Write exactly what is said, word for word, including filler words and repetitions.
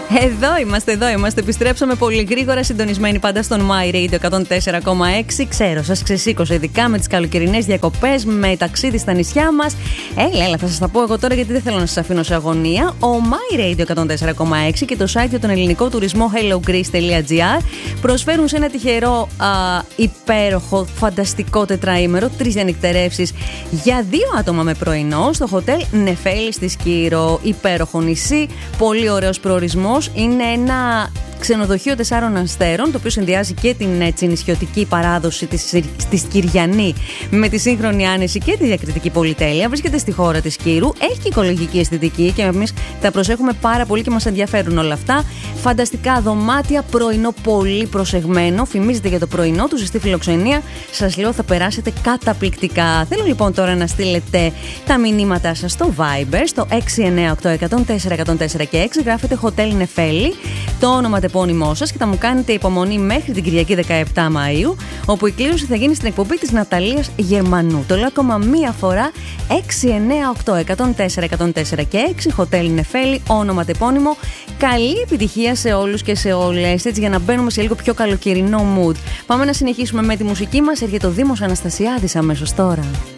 Εδώ είμαστε, εδώ είμαστε. Επιστρέψαμε πολύ γρήγορα, συντονισμένοι πάντα στον My Radio εκατόν τέσσερα κόμμα έξι. Ξέρω, σας ξεσήκωσε ειδικά με τις καλοκαιρινές διακοπές, με ταξίδι στα νησιά μας. Έλα, έλα, θα σας τα πω εγώ τώρα γιατί δεν θέλω να σας αφήνω σε αγωνία. Ο My Radio εκατόν τέσσερα κόμμα έξι και το site για τον ελληνικό τουρισμό hellogreece τελεία gr προσφέρουν σε ένα τυχερό, α, υπέροχο, φανταστικό τετραήμερο τρεις διανυκτερεύσεις για δύο άτομα με πρωινό στο Hotel Νεφέλη στη Σκύρο. Υπέροχο νησί, πολύ ωραίος προορισμός. Είναι ένα ξενοδοχείο τεσσάρων αστέρων, το οποίο συνδυάζει και την έτσι, νησιωτική παράδοση της, της Κυριανή με τη σύγχρονη άνεση και τη διακριτική πολυτέλεια. Βρίσκεται στη χώρα της Κύρου, έχει και οικολογική αισθητική και εμείς τα προσέχουμε πάρα πολύ και μας ενδιαφέρουν όλα αυτά. Φανταστικά δωμάτια, πρωινό πολύ προσεγμένο, φημίζεται για το πρωινό του, ζεστή φιλοξενία. Σας λέω, θα περάσετε καταπληκτικά. Θέλω λοιπόν τώρα να στείλετε τα μηνύματά σας στο Viber, στο έξι εννιά οκτώ εκατόν τέσσερα εκατόν τέσσερα και έξι, γράφετε Hotel Νεφέλη, το όνομα τεπώνυμό σας και θα μου κάνετε υπομονή μέχρι την Κυριακή δεκαεπτά Μαΐου, όπου η κλήρωση θα γίνει στην εκπομπή της Ναταλίας Γερμανού. Το λέω ακόμα μία φορά, έξι εννιά οκτώ εκατόν τέσσερα εκατόν τέσσερα και έξι, Hotel Νεφέλη, όνομα τεπώνυμο. Καλή επιτυχία σε όλους και σε όλες, έτσι για να μπαίνουμε σε λίγο πιο καλοκαιρινό mood. Πάμε να συνεχίσουμε με τη μουσική μας, έρχεται ο Δήμος Αναστασιάδης αμέσως τώρα.